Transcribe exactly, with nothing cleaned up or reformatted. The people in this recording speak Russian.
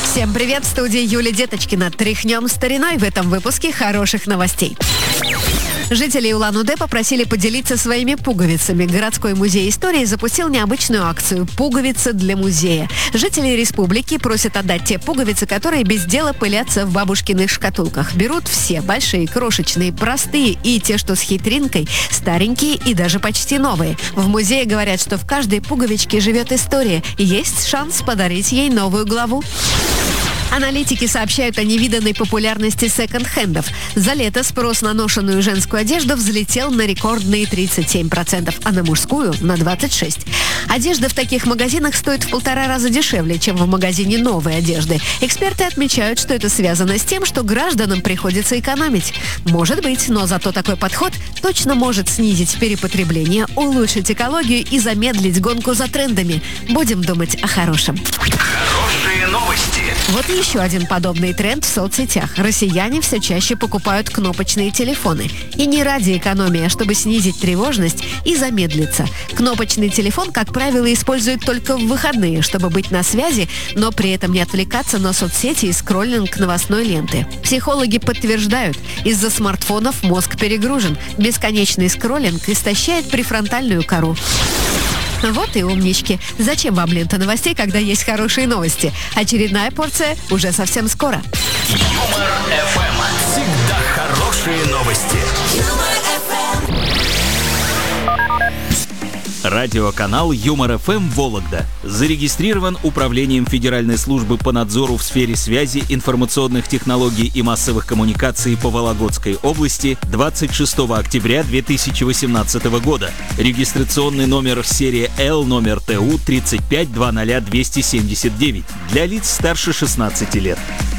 Всем привет, в студии Юлия Деточкина. Тряхнем стариной в этом выпуске хороших новостей. Жители Улан-Удэ попросили поделиться своими пуговицами. Городской музей истории запустил необычную акцию «Пуговицы для музея». Жители республики просят отдать те пуговицы, которые без дела пылятся в бабушкиных шкатулках. Берут все, большие, крошечные, простые и те, что с хитринкой, старенькие и даже почти новые. В музее говорят, что в каждой пуговичке живет история, и есть шанс подарить ей новую главу. Аналитики сообщают о невиданной популярности секонд-хендов. За лето спрос на ношеную женскую одежду взлетел на рекордные тридцать семь процентов, а на мужскую – на двадцать шесть процентов. Одежда в таких магазинах стоит в полтора раза дешевле, чем в магазине новой одежды. Эксперты отмечают, что это связано с тем, что гражданам приходится экономить. Может быть, но зато такой подход точно может снизить перепотребление, улучшить экологию и замедлить гонку за трендами. Будем думать о хорошем. Хорошие новости. Вот еще один подобный тренд в соцсетях. Россияне все чаще покупают кнопочные телефоны. И не ради экономии, а чтобы снизить тревожность и замедлиться. Кнопочный телефон, как правило, используют только в выходные, чтобы быть на связи, но при этом не отвлекаться на соцсети и скроллинг новостной ленты. Психологи подтверждают, из-за смартфонов мозг перегружен. Бесконечный скроллинг истощает префронтальную кору. Вот и умнички. Зачем вам лента новостей, когда есть хорошие новости? Очередная порция уже совсем скоро. Юмор эф эм. Всегда хорошие новости. Радиоканал Юмор эф эм Вологда зарегистрирован Управлением Федеральной службы по надзору в сфере связи, информационных технологий и массовых коммуникаций по Вологодской области двадцать шестого октября две тысячи восемнадцатого года. Регистрационный номер серия Л номер Т У тридцать пять двадцать двести семьдесят девять для лиц старше шестнадцати лет.